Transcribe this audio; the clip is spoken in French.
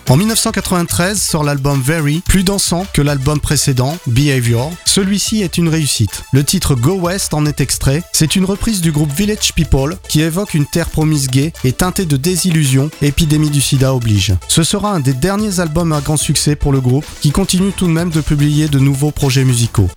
En 1993 sort l'album Very, plus dansant que l'album précédent, Behavior. Celui-ci est une réussite. Le titre Go West en est extrait. C'est une reprise du groupe Village People qui évoque une terre promise gay et teintée de désillusion, épidémie du sida oblige. Ce sera un des derniers albums à grand succès pour le groupe qui continue tout de même de publier de nouveaux projets musicaux.